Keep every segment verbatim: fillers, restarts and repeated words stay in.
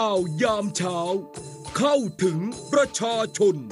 าวยามเช้าเข้าถึงประชาชน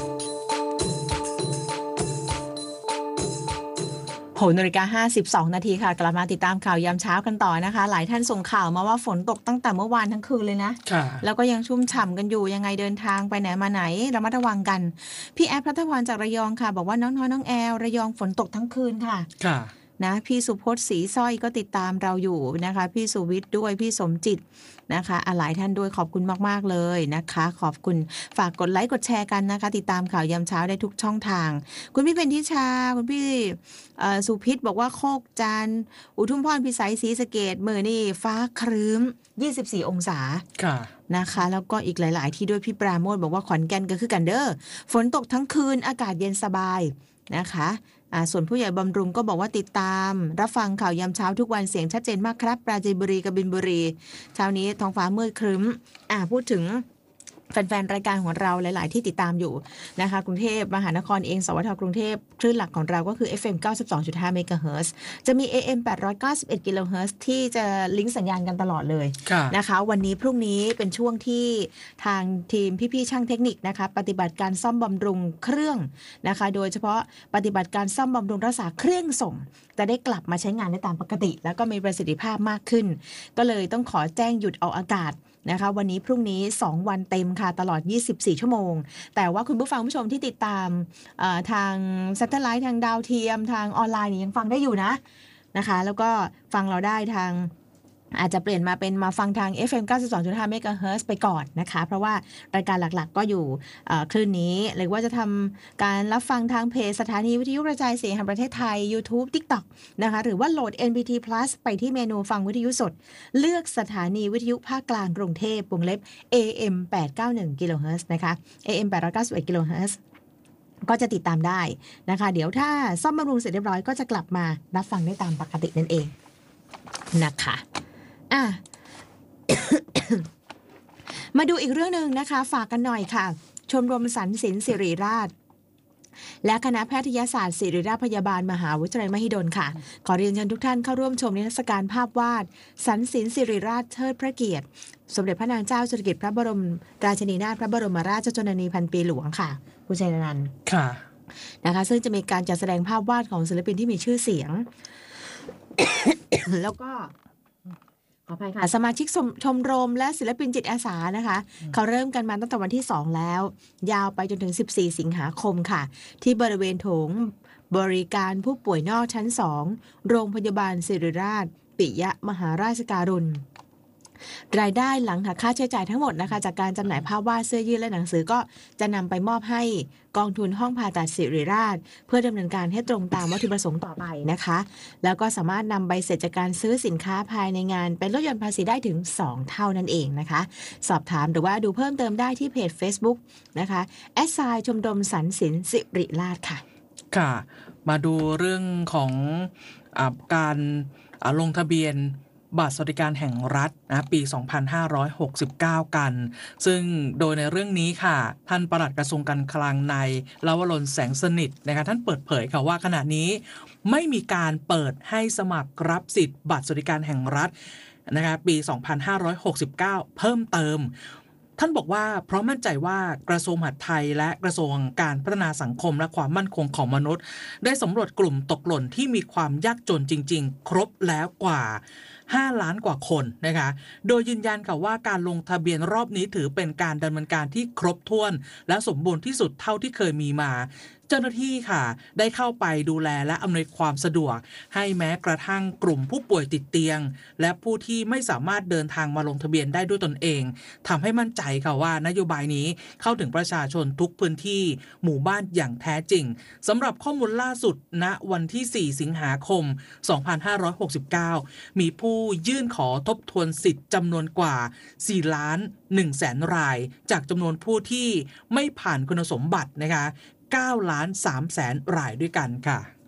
หกนาฬิกาห้าสิบสองนาทีค่ะกลับมาติดตามข่าวยามเช้ากันต่อนะคะหลายท่านส่งข่าวมาว่าฝนตกตั้งแต่เมื่อวานทั้งคืนเลยนะแล้วก็ยังชุ่มฉ่ำกันอยู่ยังไงเดินทางไปไหนมาไหนระมัดระวังกันพี่แอฟพัฒพรจากระยองค่ะบอกว่าน้องน้อยน้องแอลระยองฝนตกทั้งคืนค่ะนะพี่สุพจน์ศรีสร้อยก็ติดตามเราอยู่นะคะพี่สุวิทย์ด้วยพี่สมจิตนะคะหลายท่านด้วยขอบคุณมากๆเลยนะคะขอบคุณฝากกดไลค์กดแชร์กันนะคะติดตามข่าวยามเช้าได้ทุกช่องทางคุณพี่เป็นทิชาคุณพี่สุพิษบอกว่าโคกจันทร์อุทุมพรพิสัยศรีสะเกษมื้อนี่ฟ้าครึ้มยี่สิบสี่องศานะคะแล้วก็อีกหลายๆที่ด้วยพี่ปราโมทบอกว่าขอนแก่นก็คือกันเด้อฝนตกทั้งคืนอากาศเย็นสบายนะคะส่วนผู้ใหญ่บำรุงก็บอกว่าติดตามรับฟังข่าวยามเช้าทุกวันเสียงชัดเจนมากครับปราจีนบุรีกบินบุรีเช้านี้ท้องฟ้ามืดครึ้มอ่าพูดถึงแฟนๆรายการของเราหลายๆที่ติดตามอยู่นะคะกรุงเทพมหานครเองสวทกรุงเทพคลื่นหลักของเราก็คือ เอฟ เอ็ม เก้าสิบสองจุดห้า เมกะเฮิรตซ์จะมี เอ เอ็ม แปดร้อยเก้าสิบเอ็ด กิโลเฮิรตซ์ที่จะลิงก์สัญญาณกันตลอดเลยนะคะวันนี้พรุ่งนี้เป็นช่วงที่ทางทีมพี่ๆช่างเทคนิคนะคะปฏิบัติการซ่อมบำรุงเครื่องนะคะโดยเฉพาะปฏิบัติการซ่อมบำรุงรักษาเครื่องส่งจะได้กลับมาใช้งานได้ตามปกติแล้วก็มีประสิทธิภาพมากขึ้นก็เลยต้องขอแจ้งหยุดออกอากาศนะคะวันนี้พรุ่งนี้สองวันเต็มค่ะตลอดยี่สิบสี่ชั่วโมงแต่ว่าคุณผู้ฟังผู้ชมที่ติดตามทางแซตเทอร์ไลท์ทางดาวเทียมทางออนไลน์นี่ยังฟังได้อยู่นะนะคะแล้วก็ฟังเราได้ทางอาจจะเปลี่ยนมาเป็นมาฟังทาง เอฟ เอ็ม เก้าสิบสองจุดห้า เมกะเฮิรตซ์ไปก่อนนะคะเพราะว่ารายการหลักๆก็อยู่คลื่นนี้หรือว่าจะทำการรับฟังทางเพจสถานีวิทยุกระจายเสียงแห่งประเทศไทย YouTube TikTok นะคะหรือว่าโหลด เอ็น พี ที Plus ไปที่เมนูฟังวิทยุสดเลือกสถานีวิทยุภาคกลางกรุงเทพวงเล็บ เอ เอ็ม แปดร้อยเก้าสิบเอ็ด กิโลเฮิรตซ์นะคะ เอ เอ็ม แปดร้อยเก้าสิบเอ็ด กิโลเฮิรตซ์ก็จะติดตามได้นะคะเดี๋ยวถ้าซ่อมบำรุงเสร็จเรียบร้อยก็จะกลับมารับฟังได้ตามปกตินั่นเองนะคะอ่ะ มาดูอีกเรื่องนึงนะคะฝากกันหน่อยค่ะชมรมสรรศิลป์ศิริราชและคณะแพทยศาสตร์ศิริราชพยาบาลมหาวิทยาลัยมหิดลค่ะขอเรียนเชิญทุกท่านเข้าร่วมชมนิทรรศการภาพวาดสรรศิลป์ศิริราชเทิดพระเกียรติสมเด็จพระนางเจ้าสิริกิติ์พระบรมราชินีนาถพระบรมราชชนนีพันปีหลวงค่ะคุณชัยนันท์ค่ะนะคะซึ่งจะมีการจัดแสดงภาพวาดของศิลปินที่มีชื่อเสียง แล้วก็ขออภัยค่ะสมาชิกชมรมและศิลปินจิตอาสานะคะเขาเริ่มกันมาตั้งแต่วันที่สองแล้วยาวไปจนถึงสิบสี่สิงหาคมค่ะที่บริเวณโถงบริการผู้ป่วยนอกชั้นสองโรงพยาบาลศิริราชปิยมหาราชการุณรายได้หลังหักค่าใช้จ่ายทั้งหมดนะคะจากการจำหน่ายภาพวาดเสื้อยืดและหนังสือก็จะนำไปมอบให้กองทุนห้องผ่าตัดศิริราชเพื่อดำเนินการให้ตรงตามวัตถุประสงค์ต่อไปนะคะแล้วก็สามารถนำใบเสร็จจากการซื้อสินค้าภายในงานเป็นลดหย่อนภาษีได้ถึงสองเท่านั่นเองนะคะสอบถามหรือว่าดูเพิ่มเติมได้ที่เพจ Facebook นะคะแอดไซน์ชมรมสรรศิลป์ศิริราชค่ะค่ะมาดูเรื่องของอ่าการอ่าลงทะเบียนบัตรสวัสดิการแห่งรัฐนะปีสองพันห้าร้อยหกสิบเก้ากันซึ่งโดยในเรื่องนี้ค่ะท่านปลัดกระทรวงการคลังนายลวรนแสงสนิทนะคะท่านเปิดเผยค่ะว่าขณะนี้ไม่มีการเปิดให้สมัครรับสิทธิ์บัตรสวัสดิการแห่งรัฐนะคะปีสองพันห้าร้อยหกสิบเก้าเพิ่มเติมท่านบอกว่าเพราะมั่นใจว่ากระทรวงมหาดไทยและกระทรวงการพัฒนาสังคมและความมั่นคงของมนุษย์ได้สำรวจกลุ่มตกหล่นที่มีความยากจนจริงๆครบแล้วกว่าห้าล้านกว่าคนนะคะโดยยืนยันค่ะว่าการลงทะเบียนรอบนี้ถือเป็นการดำเนินการที่ครบถ้วนและสมบูรณ์ที่สุดเท่าที่เคยมีมาเจ้าหน้าที่ค่ะได้เข้าไปดูแลและอำนวยความสะดวกให้แม้กระทั่งกลุ่มผู้ป่วยติดเตียงและผู้ที่ไม่สามารถเดินทางมาลงทะเบียนได้ด้วยตนเองทำให้มั่นใจค่ะว่านโยบายนี้เข้าถึงประชาชนทุกพื้นที่หมู่บ้านอย่างแท้จริงสำหรับข้อมูลล่าสุดณวันที่สี่สิงหาคมสองพันห้าร้อยหกสิบเก้ามีผู้ยื่นขอทบทวนสิทธิ์จำนวนกว่าสี่ล้านหนึ่งแสนรายจากจำนวนผู้ที่ไม่ผ่านคุณสมบัตินะคะเก้าล้านสามแสนรายด้วยกันค่ะ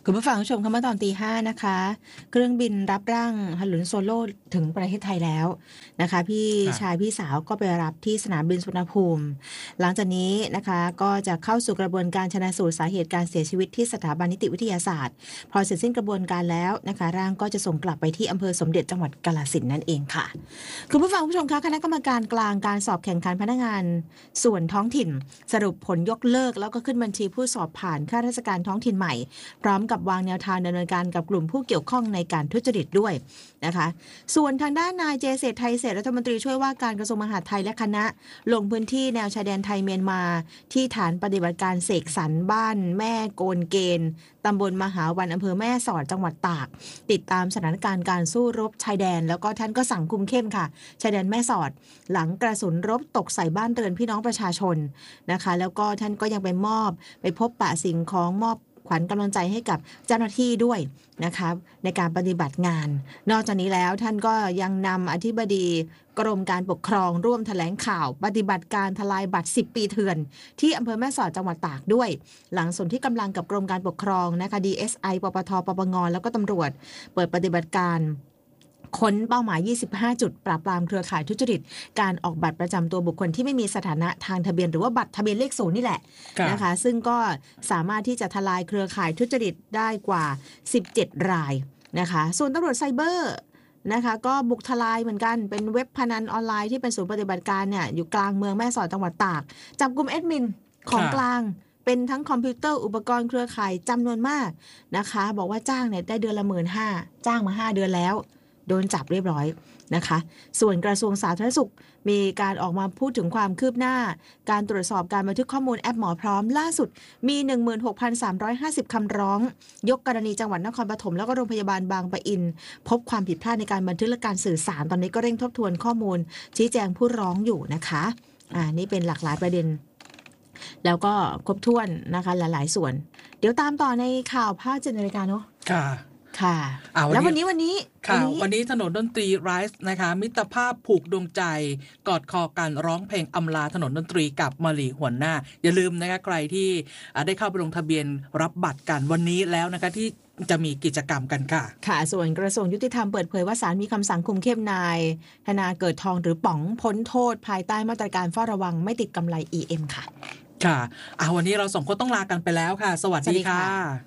คุณผู้ฟังชมเข้ามาตอนตีห้านะคะเครื่องบินรับร่างฮันหลุนโซโล่ถึงประเทศไทยแล้วนะคะพี่ชายพี่สาวก็ไปรับที่สนามบินสุวรรณภูมิหลังจากนี้นะคะก็จะเข้าสู่กระบวนการชันสูตรสาเหตุการเสียชีวิตที่สถาบันนิติวิทยาศาสตร์พอเสร็จสิ้นกระบวนการแล้วนะคะร่างก็จะส่งกลับไปที่อำเภอสมเด็จจังหวัดกาฬสินธุ์นั่นเองค่ะคุณผู้ฟังผู้ชมคะคณะกรรมการกลางการสอบแข่งขันพนักงานส่วนท้องถิ่นสรุปผลยกเลิกแล้วก็ขึ้นบัญชีผู้สอบผ่านข้าราชการท้องถิ่นใหม่พร้อมกับวางแนวทางดำเนินการกับกลุ่มผู้เกี่ยวข้องในการทุจริตด้วยนะคะส่วนทางด้านนายเจเศรษฐ์ไทยเศรษฐ์รัฐมนตรีช่วยว่าการกระทรวงมหาดไทยและคณะลงพื้นที่แนวชายแดนไทยเมียนมาที่ฐานปฏิบัติการเสกสรรบ้านแม่โกนเกณฑ์ตำบลมหาวันอำเภอแม่สอดจังหวัดตากติดตามสถานการณ์การสู้รบชายแดนแล้วก็ท่านก็สั่งคุมเข้มค่ะชายแดนแม่สอดหลังกระสุนรบตกใส่บ้านเรือนพี่น้องประชาชนนะคะแล้วก็ท่านก็ยังไปมอบไปพบปะสิ่งของมอบขวัญกำลังใจให้กับเจ้าหน้าที่ด้วยนะคะในการปฏิบัติงานนอกจากนี้แล้วท่านก็ยังนำอธิบดีกรมการปกครองร่วมแถลงข่าวปฏิบัติการทลายบัตรสิบปีเถื่อนที่อำเภอแม่สอดจังหวัดตากด้วยหลังสนที่กำลังกับกรมการปกครองนะคะ ดี เอส ไอ ปปท ปปงแล้วก็ตำรวจเปิดปฏิบัติการค้นเป้าหมายยี่สิบห้าจุดปราบปรามเครือข่ายทุจริตการออกบัตรประจำตัวบุคคลที่ไม่มีสถานะทางทะเบียนหรือว่าบัตรทะเบียนเลขศูนย์นี่แหละนะคะซึ่งก็สามารถที่จะทลายเครือข่ายทุจริตได้กว่าสิบเจ็ดรายนะคะส่วนตำรวจไซเบอร์นะคะก็บุกทลายเหมือนกันเป็นเว็บพนันออนไลน์ที่เป็นศูนย์ปฏิบัติการเนี่ยอยู่กลางเมืองแม่สอดจังหวัดตากจับกุมแอดมินของกลางเป็นทั้งคอมพิวเตอร์อุปกรณ์เครือข่ายจำนวนมากนะคะบอกว่าจ้างเนี่ยได้เดือนละหมื่นห้าจ้างมาห้าเดือนแล้วโดนจับเรียบร้อยนะคะส่วนกระทรวงสาธารณสุขมีการออกมาพูดถึงความคืบหน้าการตรวจสอบการบันทึกข้อมูลแอปหมอพร้อมล่าสุดมี หนึ่งหมื่นหกพันสามร้อยห้าสิบ คำร้องยกกรณีจังหวัดนครปฐมแล้วก็โรงพยาบาลบางปะอินพบความผิดพลาดในการบันทึกและการสื่อสารตอนนี้ก็เร่งทบทวนข้อมูลชี้แจงผู้ร้องอยู่นะคะอ่านี่เป็นหลากหลายประเด็นแล้วก็ครบถ้วนนะคะหลายๆส่วนเดี๋ยวตามต่อในข่าวภาคเจ็ดนาฬิกาเนาะค่ะค่ะแล้ววันนี้วันนี้ค่ะวันนี้ถนนดนตรีไรส์นะคะมิตรภาพผูกดวงใจกอดคอกันร้องเพลงอำลาถนนดนตรีกับมะลิหัวหน้าอย่าลืมนะคะใครที่ได้เข้าไปลงทะเบียนรับบัตรกันวันนี้แล้วนะคะที่จะมีกิจกรรมกันค่ะค่ะส่วนกระทรวงยุติธรรมเปิดเผยว่าศาลมีคำสั่งคุมเข้มนายธนาเกิดทองหรือป๋องพ้นโทษภายใต้มาตรการเฝ้าระวังไม่ติดกำไร อี เอ็ม ค่ะค่ะอ่ะวันนี้เราสองคนต้องลากันไปแล้วค่ะสวัสดีค่ะ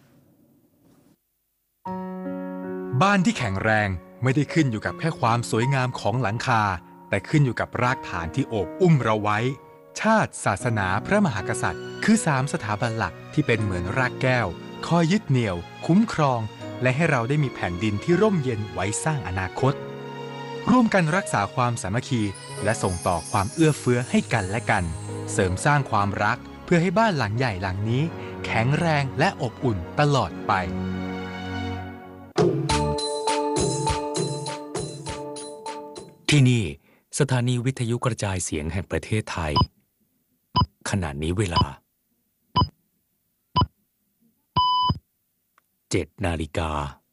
บ้านที่แข็งแรงไม่ได้ขึ้นอยู่กับแค่ความสวยงามของหลังคาแต่ขึ้นอยู่กับรากฐานที่โอบอุ้มเราไว้ชาติศาสนาพระมหากษัตริย์คือสามสถาบันหลักที่เป็นเหมือนรากแก้วคอยยึดเหนี่ยวคุ้มครองและให้เราได้มีแผ่นดินที่ร่มเย็นไว้สร้างอนาคตร่วมกันรักษาความสามัคคีและส่งต่อความเอื้อเฟื้อให้กันและกันเสริมสร้างความรักเพื่อให้บ้านหลังใหญ่หลังนี้แข็งแรงและอบอุ่นตลอดไปที่นี่สถานีวิทยุกระจายเสียงแห่งประเทศไทยขณะนี้เวลาเจ็ดนาฬิกา